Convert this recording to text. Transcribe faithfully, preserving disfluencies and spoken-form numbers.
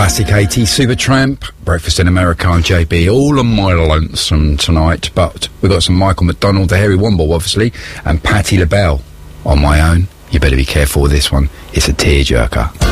Classic eighties, Supertramp, Breakfast in America and J B, all on my lonesome tonight. But we've got some Michael McDonald, the Hairy Womble, obviously, and Patti LaBelle on my own. You better be careful with this one. It's a tearjerker.